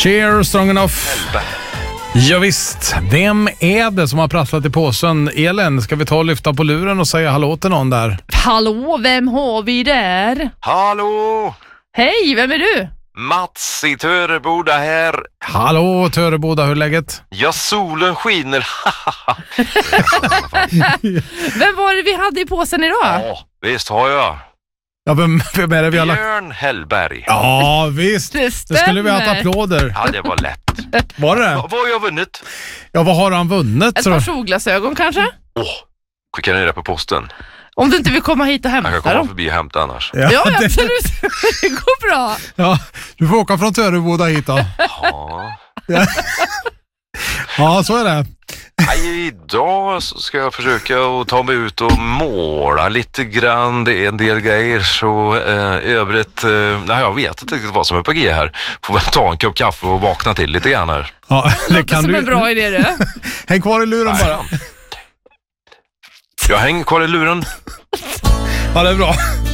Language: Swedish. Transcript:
Cher, Strong Enough. Ja, visst. Vem är det som har prasslat i påsen? Elin, ska vi ta och lyfta på luren och säga hallå till någon där? Hallå, vem har vi där? Hallå! Hej, vem är du? Mats i Töreboda här. Hallå Töreboda, hur är läget? Ja, solen skiner. Vem var det vi hade i påsen idag? Ja, visst har jag. Ja, vem är det vi har lagt? Björn Hellberg. Ja, visst. Det Det skulle vi ha stämmer. haft applåder. Ja, det var lätt. Var det? Vad har jag vunnit? Ja, vad har han vunnit? Ett par solglasögon kanske? Skickar ni det på posten? Om du inte vill komma hit och Jag hämta kan komma dem. förbi och hämta annars. Ja, det- absolut. Det går bra. Ja, du får åka från Töreboda hit då. Ja. Ja, så är det. Nej, idag så ska jag försöka att ta mig ut och måla lite grann. Det är en del grejer, så i övrigt, nej, jag vet inte riktigt vad som är på G här. Får väl ta en kopp kaffe och vakna till lite grann här. Ja, det Låter kan som du. en bra idé det. Häng kvar i luren bara. Jag hänger kvar i luren. Ja, det är bra.